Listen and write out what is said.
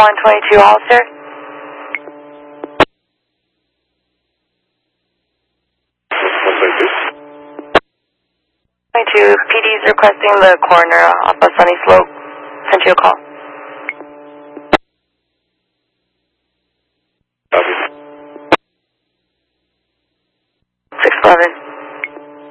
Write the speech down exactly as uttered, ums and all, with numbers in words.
one twenty-two Hollister. twenty-two, P D is requesting the coroner off of Sunny Slope. Sent you a call. six eleven.